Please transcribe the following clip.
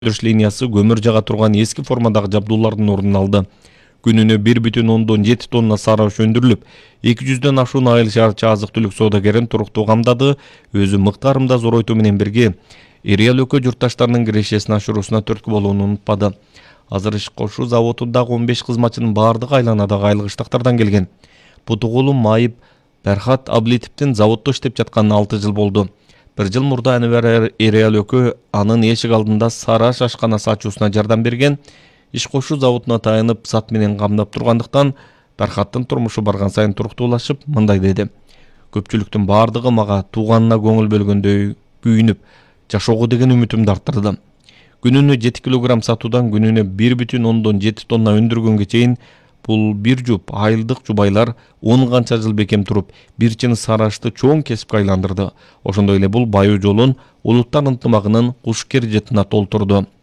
өндүрүш линиясы көмүр жага турган эски формадагы жабдуулардын ордун алды. Күнүнө 1,7 тонна сары аш өндүрүлүп, 200дөн ашуун айыл шаарча азык-түлүк соодагерин туруктуу камдады. Өзү мыктарымда зоройтуу менен бирге Иреал өлкө журтташтарынын кирешесин ашыруусуна түрткү болууну унутпады. Азыр иш кошуу заводундагы 15 кызматчынын баардыгы айланадагы айылгычтыктардан келген. Путугулу Майып Берхат Аблитовдун заводдо иштеп жатканына 6 жыл болду. 1 жыл мурда Анвар Иреал өлкө анын эшик алдында сары аш ашканасы ачуусуна жардам берген. Иш кошуу заводуна таянып зат менен камдап тургандыктан Берхаттын турмушу барган сайын туруктуулашып, мындай деди: "Көпчүлүктүн баардыгы мага тууганына көңүл бөлгөндөй күйүнүп, жашоого деген үмүтүмдү арттырды. Күнүнө 7 килограмм сатуудан күнүнө 1,7 тонна өндүргөнгө чейин бул бир жуп айылдык жубайлар 10 канча жыл бекем туруп, бир чыны сары ашты чоң кесипке айландырды. Ошондой эле бул баюу жолун улуттар ынтымагынын куш кережетине толтурду.